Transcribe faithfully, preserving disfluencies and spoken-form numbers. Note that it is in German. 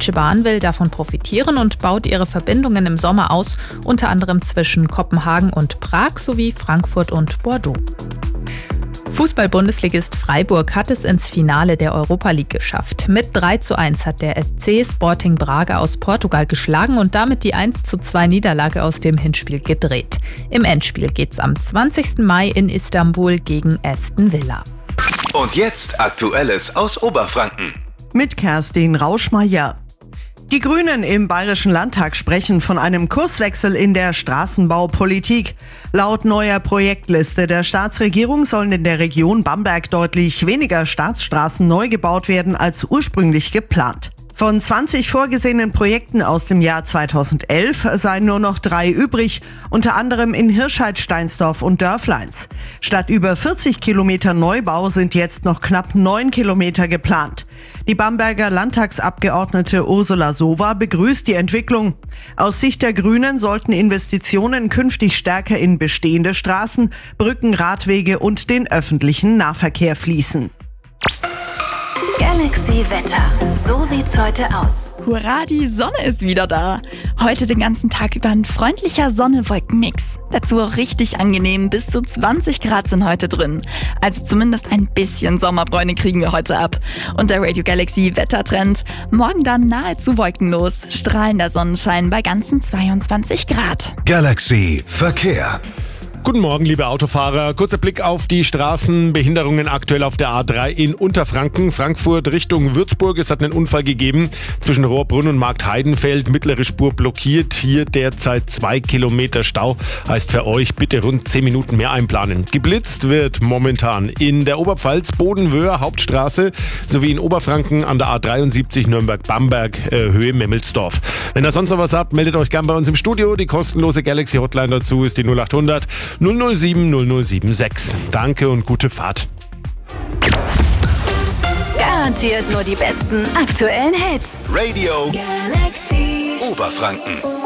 Deutsche Bahn will davon profitieren und baut ihre Verbindungen im Sommer aus, unter anderem zwischen Kopenhagen und Prag sowie Frankfurt und Bordeaux. Fußball-Bundesligist Freiburg hat es ins Finale der Europa League geschafft. Mit drei zu eins hat der S C Sporting Braga aus Portugal geschlagen und damit die eins zu zwei Niederlage aus dem Hinspiel gedreht. Im Endspiel geht's am zwanzigsten Mai in Istanbul gegen Aston Villa. Und jetzt Aktuelles aus Oberfranken. Mit Kerstin Rauschmeier. Die Grünen im Bayerischen Landtag sprechen von einem Kurswechsel in der Straßenbaupolitik. Laut neuer Projektliste der Staatsregierung sollen in der Region Bamberg deutlich weniger Staatsstraßen neu gebaut werden als ursprünglich geplant. Von zwanzig vorgesehenen Projekten aus dem Jahr zweitausendelf seien nur noch drei übrig, unter anderem in Hirscheid, Steinsdorf und Dörfleins. Statt über vierzig Kilometer Neubau sind jetzt noch knapp neun Kilometer geplant. Die Bamberger Landtagsabgeordnete Ursula Sowa begrüßt die Entwicklung. Aus Sicht der Grünen sollten Investitionen künftig stärker in bestehende Straßen, Brücken, Radwege und den öffentlichen Nahverkehr fließen. Galaxy Wetter. So sieht's heute aus. Hurra, die Sonne ist wieder da. Heute den ganzen Tag über ein freundlicher Sonne-Wolken-Mix. Dazu auch richtig angenehm, bis zu zwanzig Grad sind heute drin. Also zumindest ein bisschen Sommerbräune kriegen wir heute ab. Und der Radio Galaxy Wettertrend. Morgen dann nahezu wolkenlos, strahlender Sonnenschein bei ganzen zweiundzwanzig Grad. Galaxy Verkehr. Guten Morgen, liebe Autofahrer. Kurzer Blick auf die Straßenbehinderungen aktuell auf der A drei in Unterfranken. Frankfurt Richtung Würzburg. Es hat einen Unfall gegeben zwischen Rohrbrunn und Markt-Heidenfeld. Mittlere Spur blockiert. Hier derzeit zwei Kilometer Stau. Heißt für euch bitte rund zehn Minuten mehr einplanen. Geblitzt wird momentan in der Oberpfalz, Bodenwöhr, Hauptstraße sowie in Oberfranken an der A dreiundsiebzig Nürnberg-Bamberg, äh, Höhe Memmelsdorf. Wenn ihr sonst noch was habt, meldet euch gern bei uns im Studio. Die kostenlose Galaxy Hotline dazu ist die null achthundert null null sieben null null sieben sechs. Danke und gute Fahrt. Garantiert nur die besten aktuellen Hits. Radio Galaxy Oberfranken.